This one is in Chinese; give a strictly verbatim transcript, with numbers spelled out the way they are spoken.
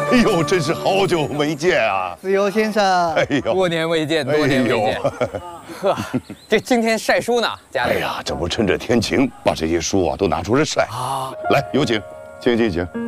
哎呦，真是好久没见啊！ 自由先生， 哎呦， 多年未见，多年未见。呵，这今天晒书呢，家里。 哎呀，这不趁着天晴，把这些书啊都拿出来晒啊！来，有请，请请请。